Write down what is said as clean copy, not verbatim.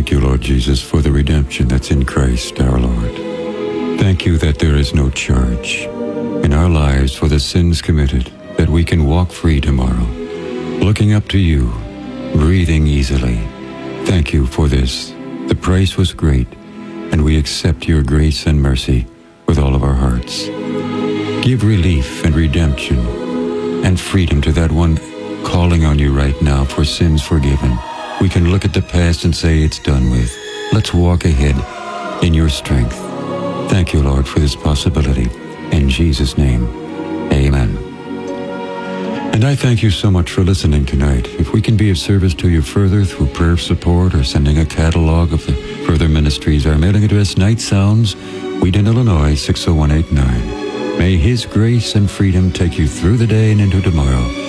Thank you, Lord Jesus, for the redemption that's in Christ our Lord. Thank you that there is no charge in our lives for the sins committed, that we can walk free tomorrow, looking up to you, breathing easily. Thank you for this. The price was great, and we accept your grace and mercy with all of our hearts. Give relief and redemption and freedom to that one calling on you right now for sins forgiven. We can look at the past and say it's done with. Let's walk ahead in your strength. Thank you, Lord, for this possibility. In Jesus' name, amen. And I thank you so much for listening tonight. If we can be of service to you further through prayer support or sending a catalog of the further ministries, our mailing address, Night Sounds, Wheaton, Illinois, 60189. May His grace and freedom take you through the day and into tomorrow.